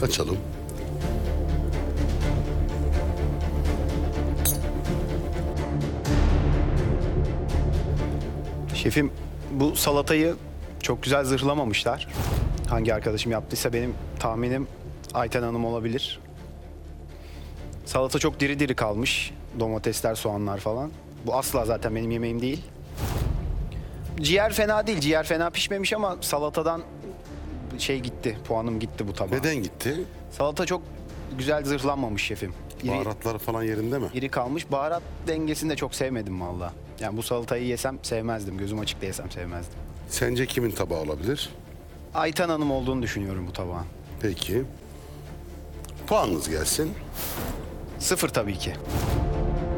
Açalım. Şefim, bu salatayı çok güzel zırhlamamışlar. Hangi arkadaşım yaptıysa benim tahminim Ayten Hanım olabilir. Salata çok diri diri kalmış. Domatesler, soğanlar falan. Bu asla zaten benim yemeğim değil. Ciğer fena değil. Ciğer fena pişmemiş ama salatadan şey gitti. Puanım gitti bu tabağa. Neden gitti? Salata çok güzel zırhlanmamış şefim. Baharatlar falan yerinde mi? İri kalmış. Baharat dengesini de çok sevmedim valla. Yani bu salatayı yesem sevmezdim. Gözüm açık da yesem sevmezdim. Sence kimin tabağı olabilir? Ayten Hanım olduğunu düşünüyorum bu tabağın. Peki. Puanınız gelsin. 0 tabii ki.